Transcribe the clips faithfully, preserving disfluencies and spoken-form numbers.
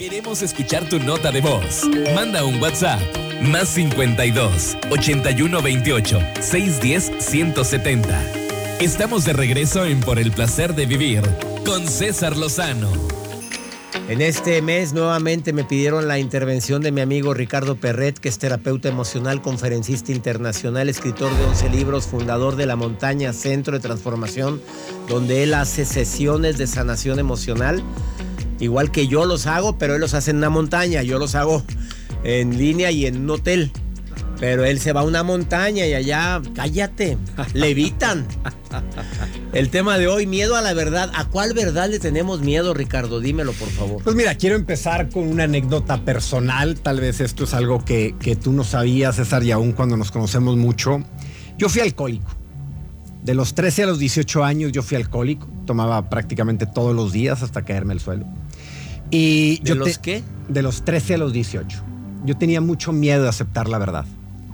Queremos escuchar tu nota de voz. Manda un WhatsApp. Más cincuenta y dos, ochenta y uno veintiocho, seiscientos diez, ciento setenta. Estamos de regreso en Por el Placer de Vivir con César Lozano. En este mes nuevamente me pidieron la intervención de mi amigo Ricardo Perret, que es terapeuta emocional, conferencista internacional, escritor de once libros, fundador de La Montaña Centro de Transformación, donde él hace sesiones de sanación emocional, igual que yo los hago, pero él los hace en una montaña, yo los hago en línea y en un hotel. Pero él se va a una montaña y allá, cállate, levitan. El tema de hoy, miedo a la verdad. ¿A cuál verdad le tenemos miedo, Ricardo? Dímelo, por favor. Pues mira, quiero empezar con una anécdota personal. Tal vez esto es algo que, que tú no sabías, César, y aún cuando nos conocemos mucho. Yo fui alcohólico. De los trece a los dieciocho años yo fui alcohólico. Tomaba prácticamente todos los días hasta caerme al suelo. Y ¿De yo los te, qué? De los trece a los dieciocho. Yo tenía mucho miedo de aceptar la verdad.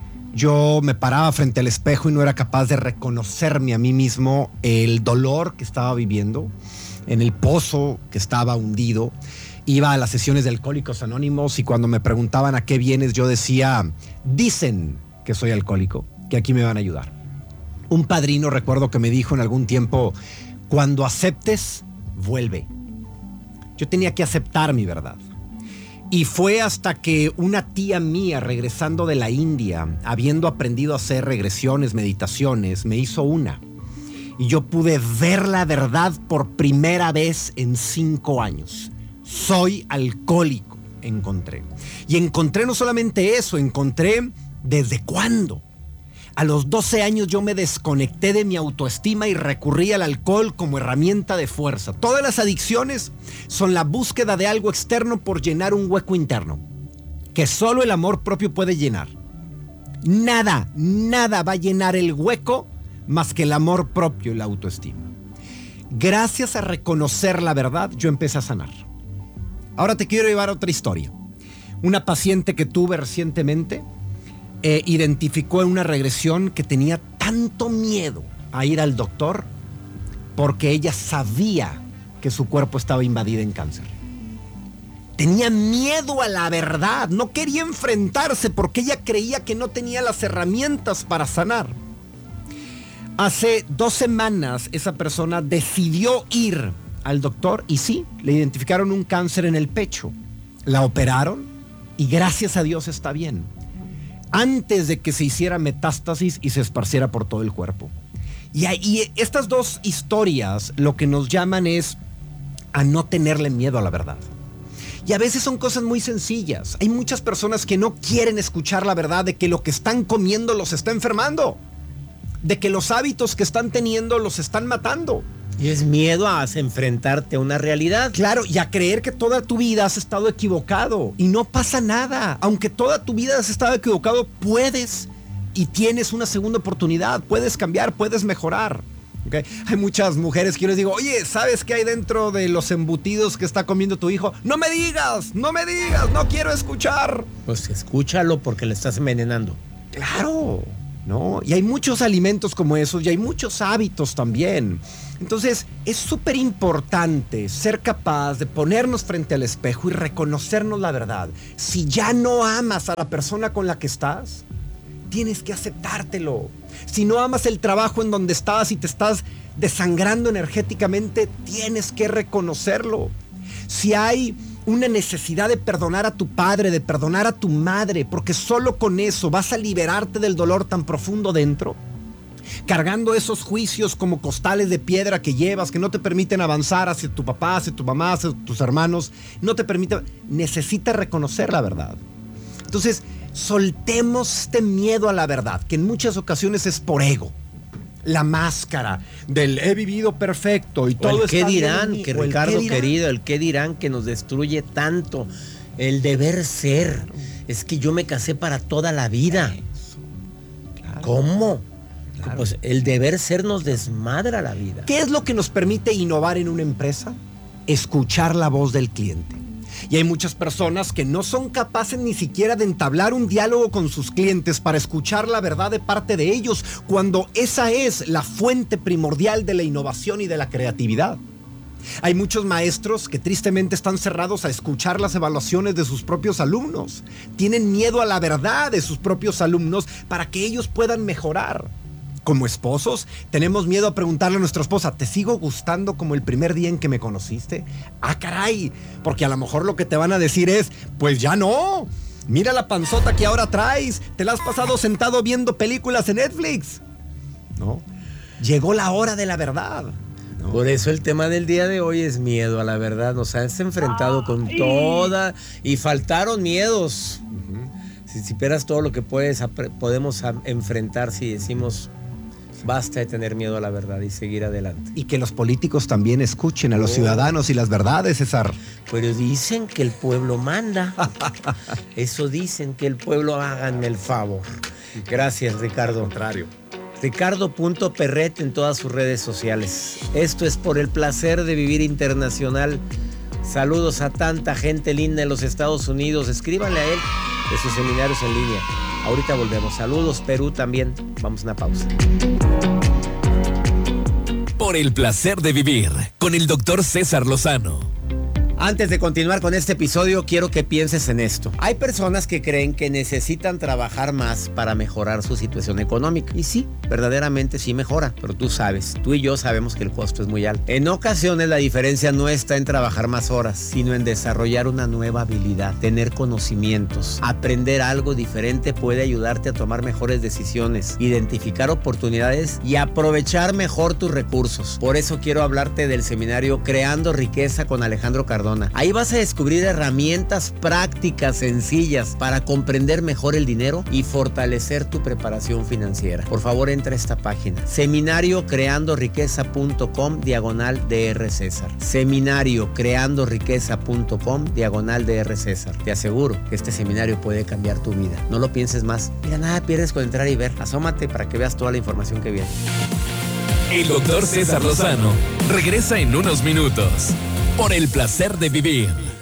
Yo me paraba frente al espejo y no era capaz de reconocerme a mí mismo el dolor que estaba viviendo, en el pozo que estaba hundido. Iba a las sesiones de Alcohólicos Anónimos y cuando me preguntaban a qué vienes, yo decía, dicen que soy alcohólico, que aquí me van a ayudar. Un padrino, recuerdo que me dijo en algún tiempo, cuando aceptes, vuelve. Yo tenía que aceptar mi verdad. Y fue hasta que una tía mía, regresando de la India, habiendo aprendido a hacer regresiones, meditaciones, me hizo una. Y yo pude ver la verdad por primera vez en cinco años. Soy alcohólico, encontré. Y encontré no solamente eso, encontré desde cuándo. A los doce años yo me desconecté de mi autoestima y recurrí al alcohol como herramienta de fuerza. Todas las adicciones son la búsqueda de algo externo por llenar un hueco interno, que solo el amor propio puede llenar. Nada, nada va a llenar el hueco más que el amor propio y la autoestima. Gracias a reconocer la verdad, yo empecé a sanar. Ahora te quiero llevar a otra historia. Una paciente que tuve recientemente Eh, identificó en una regresión que tenía tanto miedo a ir al doctor porque ella sabía que su cuerpo estaba invadido en cáncer. Tenía miedo a la verdad, no quería enfrentarse porque ella creía que no tenía las herramientas para sanar. Hace dos semanas esa persona decidió ir al doctor y sí, le identificaron un cáncer en el pecho. La operaron y gracias a Dios está bien, antes de que se hiciera metástasis y se esparciera por todo el cuerpo. Y, y estas dos historias lo que nos llaman es a no tenerle miedo a la verdad. Y a veces son cosas muy sencillas. Hay muchas personas que no quieren escuchar la verdad de que lo que están comiendo los está enfermando, de que los hábitos que están teniendo los están matando. Y es miedo a enfrentarte a una realidad. Claro, y a creer que toda tu vida has estado equivocado. Y no pasa nada. Aunque toda tu vida has estado equivocado, puedes y tienes una segunda oportunidad. Puedes cambiar, puedes mejorar. ¿Okay? Hay muchas mujeres que yo les digo, oye, ¿sabes qué hay dentro de los embutidos que está comiendo tu hijo? No me digas, no me digas, no quiero escuchar. Pues escúchalo porque le estás envenenando. Claro, ¿no? Y hay muchos alimentos como esos y hay muchos hábitos también. Entonces, es súper importante ser capaz de ponernos frente al espejo y reconocernos la verdad. Si ya no amas a la persona con la que estás, tienes que aceptártelo. Si no amas el trabajo en donde estás y te estás desangrando energéticamente, tienes que reconocerlo. Si hay una necesidad de perdonar a tu padre, de perdonar a tu madre, porque solo con eso vas a liberarte del dolor tan profundo dentro, cargando esos juicios como costales de piedra que llevas, que no te permiten avanzar hacia tu papá, hacia tu mamá, hacia tus hermanos, no te permiten, necesitas reconocer la verdad. Entonces, soltemos este miedo a la verdad, que en muchas ocasiones es por ego. La máscara del he vivido perfecto y todo el qué está dirán, bien, que o el Ricardo qué dirán. querido, el qué dirán que nos destruye tanto. El deber ser. Es que yo me casé para toda la vida. Claro. ¿Cómo? Claro. Pues el deber ser nos desmadra la vida. ¿Qué es lo que nos permite innovar en una empresa? Escuchar la voz del cliente. Y hay muchas personas que no son capaces ni siquiera de entablar un diálogo con sus clientes para escuchar la verdad de parte de ellos, cuando esa es la fuente primordial de la innovación y de la creatividad. Hay muchos maestros que tristemente están cerrados a escuchar las evaluaciones de sus propios alumnos. Tienen miedo a la verdad de sus propios alumnos para que ellos puedan mejorar. Como esposos, tenemos miedo a preguntarle a nuestra esposa, ¿te sigo gustando como el primer día en que me conociste? ¡Ah, caray! Porque a lo mejor lo que te van a decir es, pues ya no. Mira la panzota que ahora traes. Te la has pasado sentado viendo películas en Netflix. ¿No? Llegó la hora de la verdad. ¿No? Por eso el tema del día de hoy es miedo a la verdad. Nos has enfrentado con toda y faltaron miedos. Uh-huh. Si superas todo lo que puedes, podemos enfrentar si decimos basta de tener miedo a la verdad y seguir adelante. Y que los políticos también escuchen a los oh. ciudadanos y las verdades, César. Pero dicen que el pueblo manda. Eso dicen, que el pueblo hagan el favor. Gracias, Ricardo. Al contrario. Ricardo punto Perret en todas sus redes sociales. Esto es Por el Placer de Vivir Internacional. Saludos a tanta gente linda en los Estados Unidos. Escríbanle a él de sus seminarios en línea. Ahorita volvemos. Saludos, Perú también. Vamos a una pausa. Por el Placer de Vivir con el doctor César Lozano. Antes de continuar con este episodio, quiero que pienses en esto. Hay personas que creen que necesitan trabajar más para mejorar su situación económica. Y sí, verdaderamente sí mejora. Pero tú sabes, tú y yo sabemos que el costo es muy alto. En ocasiones la diferencia no está en trabajar más horas, sino en desarrollar una nueva habilidad, tener conocimientos. Aprender algo diferente puede ayudarte a tomar mejores decisiones, identificar oportunidades y aprovechar mejor tus recursos. Por eso quiero hablarte del seminario Creando Riqueza con Alejandro Cardona. Ahí vas a descubrir herramientas prácticas sencillas para comprender mejor el dinero y fortalecer tu preparación financiera. Por favor, entra a esta página: seminario creando riqueza punto com diagonal dr César. seminario creando riqueza punto com diagonal dr César. Te aseguro que este seminario puede cambiar tu vida. No lo pienses más. Mira, nada pierdes con entrar y ver. Asómate para que veas toda la información que viene. El doctor César Lozano regresa en unos minutos. Por el Placer de Vivir.